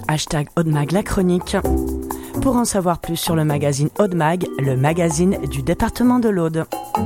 #Aude-Mag la chronique. Pour en savoir plus sur le magazine Aude-Mag, le magazine du département de l'Aude.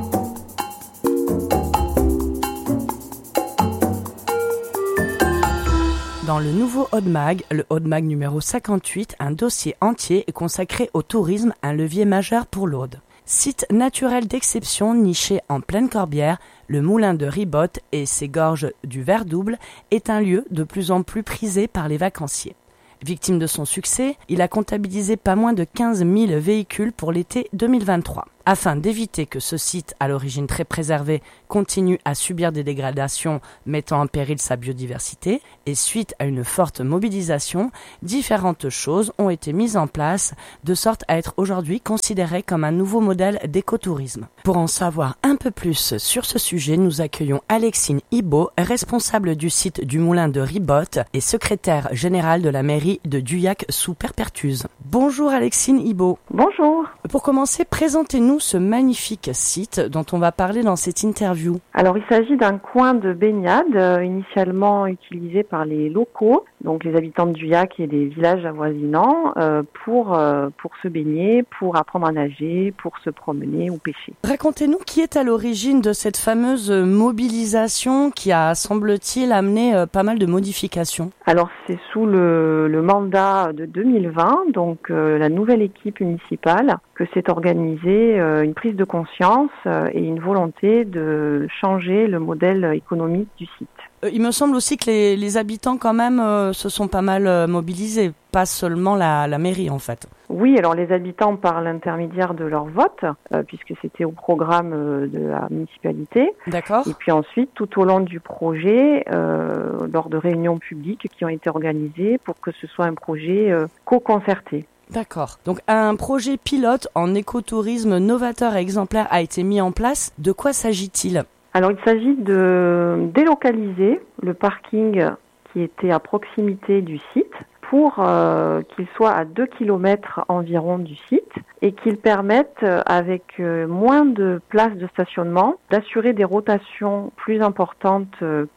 Dans le nouveau Aude-Mag, le Aude-Mag numéro 58, un dossier entier est consacré au tourisme, un levier majeur pour l'Aude. Site naturel d'exception niché en pleine Corbière, le moulin de Ribotte et ses gorges du Verdouble est un lieu de plus en plus prisé par les vacanciers. Victime de son succès, il a comptabilisé pas moins de 15 000 véhicules pour l'été 2023. Afin d'éviter que ce site, à l'origine très préservé, continue à subir des dégradations mettant en péril sa biodiversité, et suite à une forte mobilisation, différentes choses ont été mises en place de sorte à être aujourd'hui considéré comme un nouveau modèle d'écotourisme. Pour en savoir un peu plus sur ce sujet, nous accueillons Alexine Ibo, responsable du site du moulin de Ribotte et secrétaire générale de la mairie de Duyac sous Perpertuse. Bonjour Alexine Ibo. Bonjour. Pour commencer, présentez-nous ce magnifique site dont on va parler dans cette interview. Alors il s'agit d'un coin de baignade initialement utilisé par les locaux, donc les habitants de Duyac et des villages avoisinants pour se baigner, pour apprendre à nager, pour se promener ou pêcher. Racontez-nous qui est à l'origine de cette fameuse mobilisation qui a, semble-t-il, amené pas mal de modifications. Alors c'est sous le mandat de 2020, donc la nouvelle équipe municipale, que s'est organisée une prise de conscience et une volonté de changer le modèle économique du site. Il me semble aussi que les habitants quand même se sont pas mal mobilisés, pas seulement la mairie en fait. Oui, alors les habitants par l'intermédiaire de leur vote, puisque c'était au programme de la municipalité. D'accord. Et puis ensuite, tout au long du projet, lors de réunions publiques qui ont été organisées pour que ce soit un projet co-concerté. D'accord. Donc un projet pilote en écotourisme novateur et exemplaire a été mis en place. De quoi s'agit-il ? Alors il s'agit de délocaliser le parking qui était à proximité du site pour qu'il soit à 2 km environ du site et qu'il permette, avec moins de places de stationnement, d'assurer des rotations plus importantes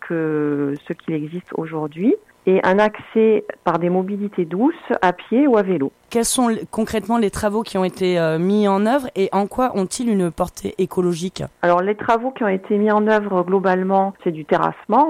que ce qu'il existe aujourd'hui et un accès par des mobilités douces à pied ou à vélo. Quels sont concrètement les travaux qui ont été mis en œuvre et en quoi ont-ils une portée écologique ? Alors les travaux qui ont été mis en œuvre globalement, c'est du terrassement,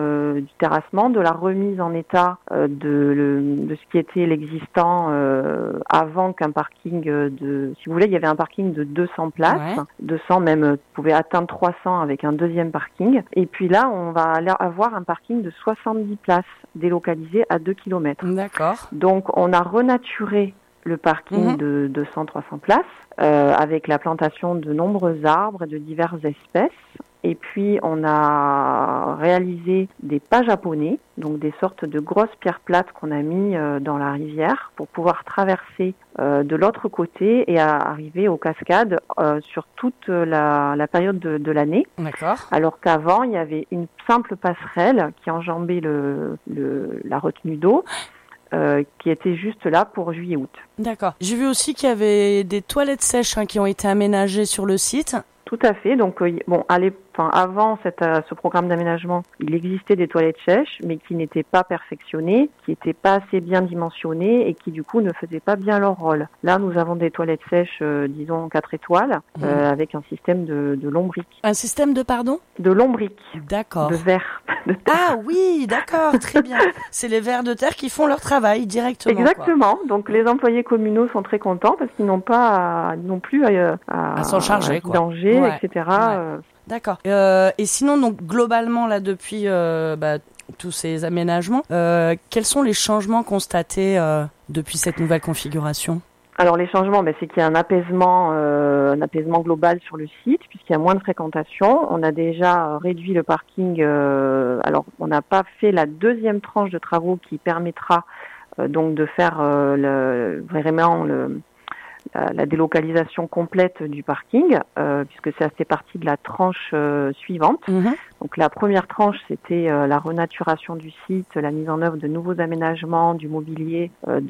de la remise en état de ce qui était l'existant avant qu'un parking si vous voulez, il y avait un parking de 200 places, ouais. 200 même pouvait atteindre 300 avec un deuxième parking. Et puis là, on va avoir un parking de 70 places délocalisé à 2 km. D'accord. Donc on a renaturé le parking de 200-300 places avec la plantation de nombreux arbres de diverses espèces. Et puis on a réalisé des pas japonais, donc des sortes de grosses pierres plates qu'on a mis dans la rivière pour pouvoir traverser de l'autre côté et arriver aux cascades sur toute la période de l'année. D'accord. Alors qu'avant, il y avait une simple passerelle qui enjambait la retenue d'eau. Qui était juste là pour juillet-août. D'accord. J'ai vu aussi qu'il y avait des toilettes sèches qui ont été aménagées sur le site. Tout à fait. Donc, avant ce programme d'aménagement, il existait des toilettes sèches, mais qui n'étaient pas perfectionnées, qui n'étaient pas assez bien dimensionnées et qui, du coup, ne faisaient pas bien leur rôle. Là, nous avons des toilettes sèches, disons 4 étoiles, avec un système de lombric. Un système de pardon ? De lombric. D'accord. De verre. Ah oui, d'accord, très bien. C'est les vers de terre qui font leur travail directement. Exactement. Quoi. Donc les employés communaux sont très contents parce qu'ils n'ont plus à s'en charger, quoi. Danger, ouais, etc. Ouais. D'accord. Et sinon, donc globalement là depuis tous ces aménagements, quels sont les changements constatés depuis cette nouvelle configuration ? Alors les changements, c'est qu'il y a un apaisement global sur le site puisqu'il y a moins de fréquentation. On a déjà réduit le parking. Alors on n'a pas fait la deuxième tranche de travaux qui permettra donc de faire vraiment la délocalisation complète du parking, puisque ça fait partie de la tranche suivante. Donc la première tranche, c'était la renaturation du site, la mise en œuvre de nouveaux aménagements, du mobilier,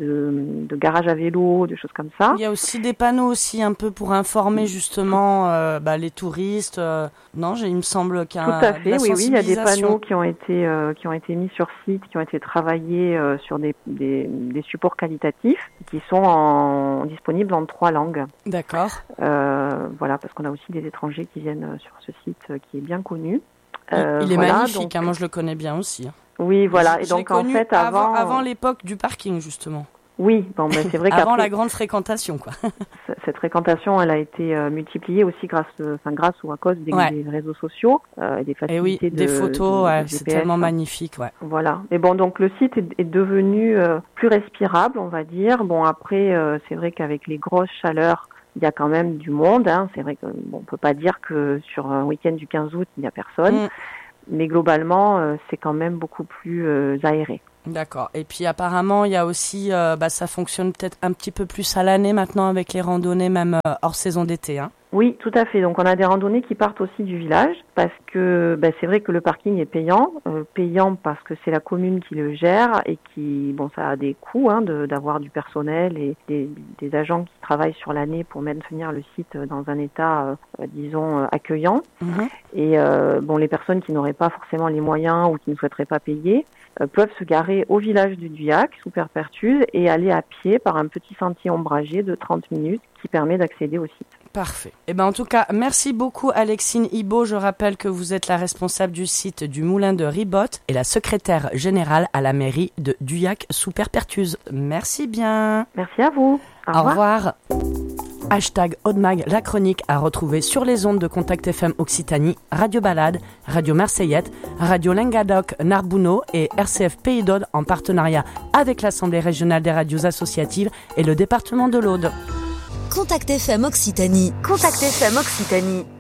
de garages à vélo, des choses comme ça. Il y a aussi des panneaux aussi un peu pour informer justement les touristes. Non, il me semble qu'il y a tout à fait, oui, il y a des panneaux qui ont été mis sur site, qui ont été travaillés sur des supports qualitatifs, qui sont disponibles en 3 langues. D'accord. Voilà, parce qu'on a aussi des étrangers qui viennent sur ce site qui est bien connu. Il est magnifique, donc... moi je le connais bien aussi. Oui, voilà. Et donc en fait, avant l'époque du parking justement. Oui, c'est vrai qu'avant la grande fréquentation, quoi. Cette fréquentation, elle a été multipliée aussi grâce ou à cause des réseaux sociaux et des facilités des photos, c'est tellement magnifique, ouais. Voilà. Mais bon, donc le site est devenu plus respirable, on va dire. Bon, après, c'est vrai qu'avec les grosses chaleurs, il y a quand même du monde. C'est vrai qu'on peut pas dire que sur un week-end du 15 août, il n'y a personne. Mais globalement, c'est quand même beaucoup plus aéré. D'accord. Et puis apparemment, il y a aussi, ça fonctionne peut-être un petit peu plus à l'année maintenant avec les randonnées, même hors saison d'été. Oui, tout à fait. Donc on a des randonnées qui partent aussi du village parce que c'est vrai que le parking est payant. Payant parce que c'est la commune qui le gère et ça a des coûts d'avoir du personnel et des agents qui travaillent sur l'année pour maintenir le site dans un état, accueillant. Et les personnes qui n'auraient pas forcément les moyens ou qui ne souhaiteraient pas payer peuvent se garer au village du Duyac, sous Perpertuise, et aller à pied par un petit sentier ombragé de 30 minutes qui permet d'accéder au site. Parfait. En tout cas, merci beaucoup Alexine Ibaud. Je rappelle que vous êtes la responsable du site du Moulin de Ribotte et la secrétaire générale à la mairie de Duyac sous Perpertuise. Merci bien. Merci à vous. Au revoir. #Audemag, la chronique à retrouver sur les ondes de Contact FM Occitanie, Radio Balade, Radio Marseillette, Radio Languedoc Narbonneau et RCF Pays d'Aude en partenariat avec l'Assemblée régionale des radios associatives et le département de l'Aude. Contact FM Occitanie. Contact FM Occitanie.